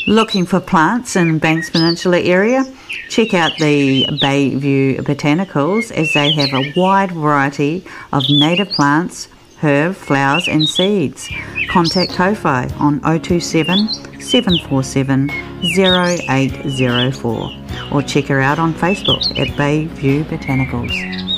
Looking for plants in Banks Peninsula area? Check out the Bayview Botanicals, as they have a wide variety of native plants, herb, flowers and seeds. Contact Kofi on 027 747 0804 or check her out on Facebook at Bayview Botanicals.